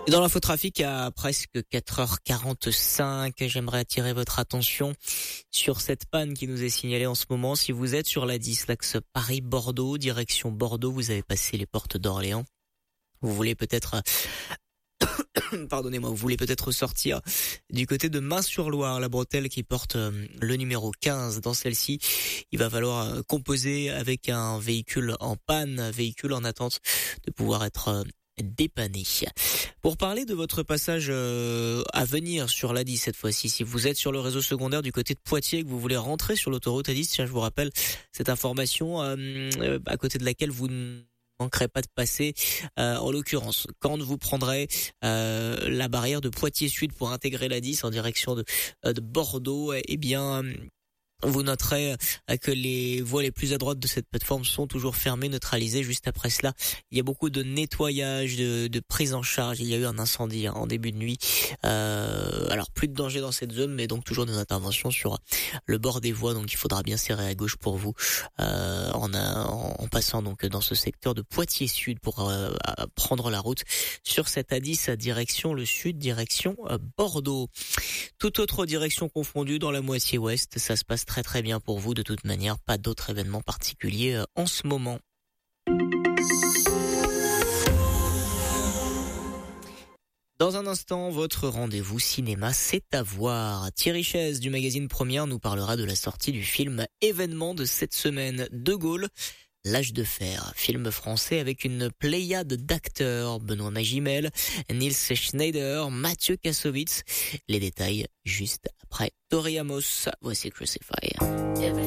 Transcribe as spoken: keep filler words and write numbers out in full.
Et dans l'infotrafic, à presque quatre heures quarante-cinq, j'aimerais attirer votre attention sur cette panne qui nous est signalée en ce moment. Si vous êtes sur l'A dix, l'axe Paris-Bordeaux, direction Bordeaux, vous avez passé les portes d'Orléans. Vous voulez peut-être, pardonnez-moi, vous voulez peut-être sortir du côté de Main-sur-Loire, la bretelle qui porte le numéro quinze. Dans celle-ci, il va falloir composer avec un véhicule en panne, véhicule en attente de pouvoir être dépanné. Pour parler de votre passage euh, à venir sur l'A dix cette fois-ci, si vous êtes sur le réseau secondaire du côté de Poitiers et que vous voulez rentrer sur l'autoroute A dix, tiens, je vous rappelle cette information euh, euh, à côté de laquelle vous ne manquerez pas de passer, euh, en l'occurrence, quand vous prendrez euh, la barrière de Poitiers-Sud pour intégrer l'A dix en direction de, de Bordeaux, eh bien... vous noterez que les voies les plus à droite de cette plateforme sont toujours fermées, neutralisées. Juste après cela, il y a beaucoup de nettoyage, de, de prise en charge. Il y a eu un incendie en début de nuit. Euh, alors, plus de danger dans cette zone, mais donc toujours des interventions sur le bord des voies. Donc, il faudra bien serrer à gauche pour vous euh, en, en, en passant donc dans ce secteur de Poitiers-Sud pour euh, prendre la route sur cette A dix direction le sud, direction euh, Bordeaux. Toute autre direction confondue dans la moitié ouest, ça se passe très très bien pour vous de toute manière, pas d'autres événements particuliers euh, en ce moment. Dans un instant, votre rendez-vous cinéma, c'est à voir. Thierry Chaise du magazine Première nous parlera de la sortie du film événement de cette semaine, De Gaulle, L'âge de fer, film français avec une pléiade d'acteurs, Benoît Magimel, Nils Schneider, Mathieu Kassovitz. Les détails juste après Tori Amos. Voici Crucify.